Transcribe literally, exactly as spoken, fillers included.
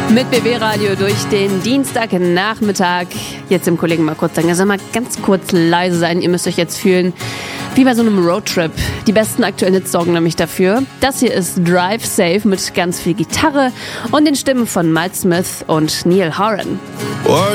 Mit B W Radio durch den Dienstagnachmittag. Jetzt dem Kollegen mal kurz sagen, er soll mal ganz kurz leise sein. Ihr müsst euch jetzt fühlen wie bei so einem Roadtrip. Die besten aktuellen Hits sorgen nämlich dafür. Das hier ist Drive Safe mit ganz viel Gitarre und den Stimmen von Miles Smith und Neil Horan.